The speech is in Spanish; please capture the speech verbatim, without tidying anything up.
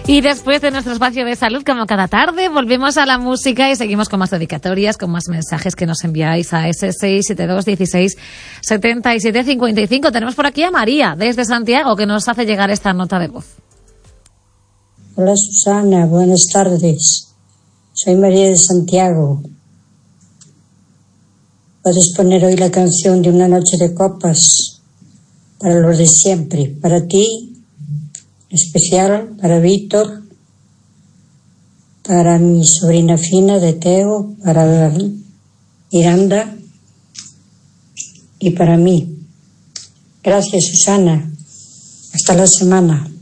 Y después de nuestro espacio de salud, como cada tarde, volvemos a la música y seguimos con más dedicatorias, con más mensajes que nos enviáis a ese seis siete dos dieciséis setenta y siete cincuenta y cinco. Tenemos por aquí a María, desde Santiago, que nos hace llegar esta nota de voz. Hola Susana, buenas tardes. Soy María de Santiago. Puedes poner hoy la canción de Una noche de copas para los de siempre, para ti, especial para Víctor, para mi sobrina Fina de Teo, para Miranda y para mí. Gracias, Susana. Hasta la semana.